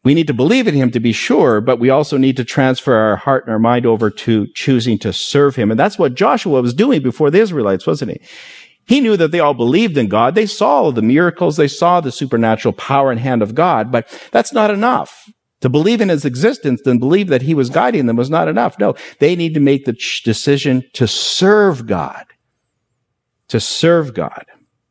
We need to believe in him to be sure, but we also need to transfer our heart and our mind over to choosing to serve him. And that's what Joshua was doing before the Israelites, wasn't he? He knew that they all believed in God. They saw the miracles. They saw the supernatural power and hand of God, but that's not enough. To believe in his existence and believe that he was guiding them was not enough. No, they need to make the decision to serve God. To serve God.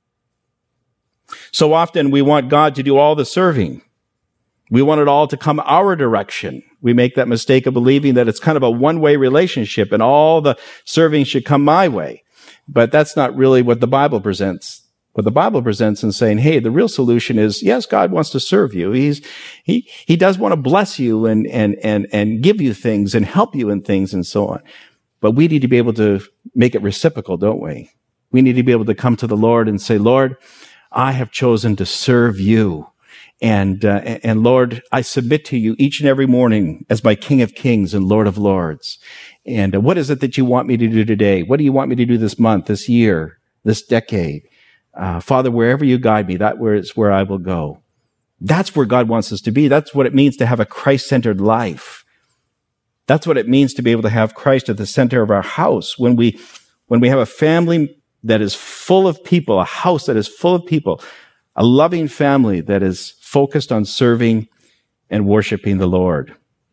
So often we want God to do all the serving. We want it all to come our direction. We make that mistake of believing that it's kind of a one-way relationship and all the serving should come my way. But that's not really what the Bible presents. What the Bible presents in saying, hey, the real solution is, yes, God wants to serve you. He does want to bless you and give you things and help you in things and so on. But we need to be able to make it reciprocal, don't we? We need to be able to come to the Lord and say, Lord, I have chosen to serve you. And Lord, I submit to you each and every morning as my King of Kings and Lord of Lords. And what is it that you want me to do today? What do you want me to do this month, this year, this decade? Father, wherever you guide me, that is where I will go. That's where God wants us to be. That's what it means to have a Christ-centered life. That's what it means to be able to have Christ at the center of our house. When we have a family that is full of people, a house that is full of people, a loving family that is focused on serving and worshiping the Lord.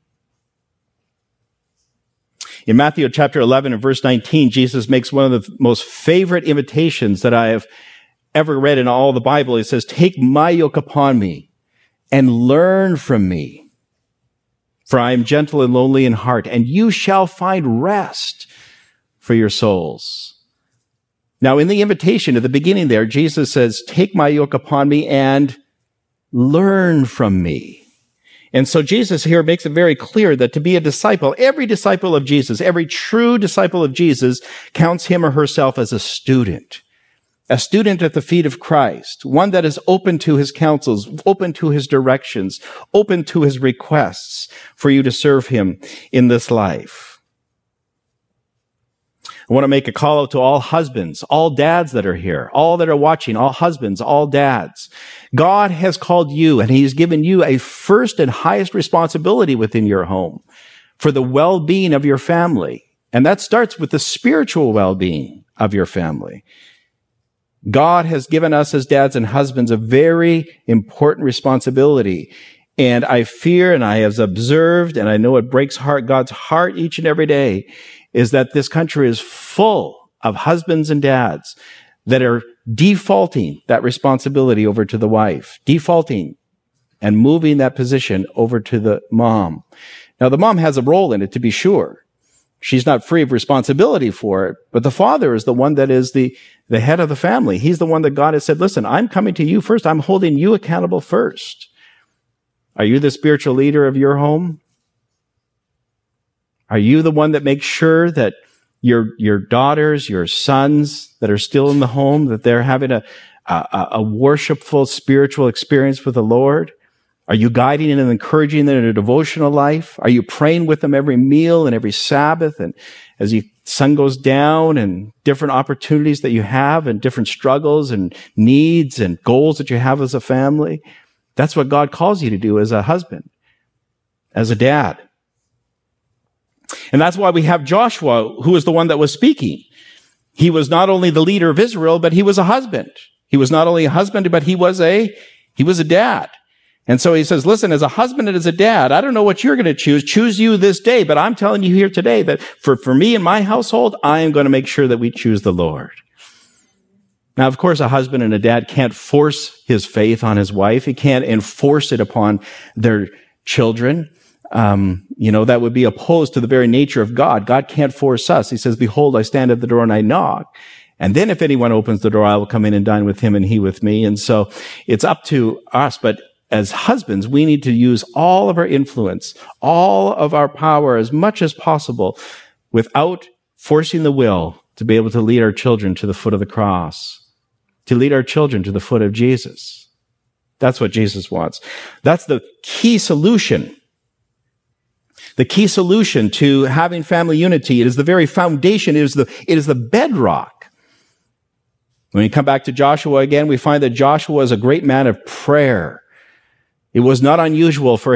In Matthew chapter 11 and verse 19, Jesus makes one of the most favorite invitations that I have ever read in all the Bible. He says, take my yoke upon me and learn from me, for I am gentle and lowly in heart, and you shall find rest for your souls. Now, in the invitation at the beginning there, Jesus says, take my yoke upon me and learn from me. And so Jesus here makes it very clear that to be a disciple, every disciple of Jesus, every true disciple of Jesus counts him or herself as a student at the feet of Christ, one that is open to his counsels, open to his directions, open to his requests for you to serve him in this life. I want to make a call out to all husbands, all dads that are here, all that are watching, all husbands, all dads. God has called you and he's given you a first and highest responsibility within your home for the well-being of your family. And that starts with the spiritual well-being of your family. God has given us as dads and husbands a very important responsibility. And I fear and I have observed, and I know it breaks God's heart each and every day, is that this country is full of husbands and dads that are defaulting that responsibility over to the wife, defaulting and moving that position over to the mom. Now, the mom has a role in it, to be sure. She's not free of responsibility for it, but the father is the one that is the head of the family. He's the one that God has said, listen, I'm coming to you first. I'm holding you accountable first. Are you the spiritual leader of your home? Are you the one that makes sure that your daughters, your sons that are still in the home, that they're having a worshipful spiritual experience with the Lord? Are you guiding and encouraging them in a devotional life? Are you praying with them every meal and every Sabbath and as the sun goes down and different opportunities that you have and different struggles and needs and goals that you have as a family? That's what God calls you to do as a husband, as a dad. And that's why we have Joshua, who was the one that was speaking. He was not only the leader of Israel, but he was a husband. He was not only a husband, but he was a dad. And so he says, listen, as a husband and as a dad, I don't know what you're going to choose you this day, but I'm telling you here today that for me and my household, I am going to make sure that we choose the Lord. Now, of course, a husband and a dad can't force his faith on his wife. He can't enforce it upon their children. That would be opposed to the very nature of God. God can't force us. He says, behold, I stand at the door and I knock. And then if anyone opens the door, I will come in and dine with him and he with me. And so it's up to us. But as husbands, we need to use all of our influence, all of our power as much as possible without forcing the will to be able to lead our children to the foot of the cross, to lead our children to the foot of Jesus. That's what Jesus wants. That's the key solution. The key solution to having family unity. It is the very foundation. It is the bedrock. When we come back to Joshua again, we find that Joshua was a great man of prayer. It was not unusual for